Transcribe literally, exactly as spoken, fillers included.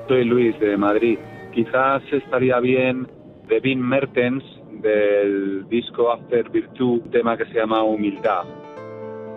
Soy Luis de Madrid. Quizás estaría bien de Vin Mertens, del disco After Virtue, un tema que se llama Humildad.